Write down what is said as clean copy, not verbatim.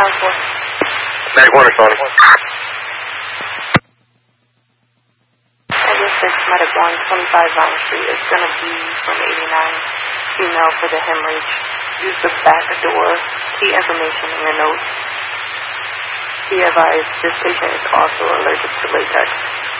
Medic Cornerstone. I guess it's Medic 125 Vine Street. It's going to be from 89 female for the hemorrhage. Use the back door. Key information in your notes. Be advised, this patient is also allergic to latex.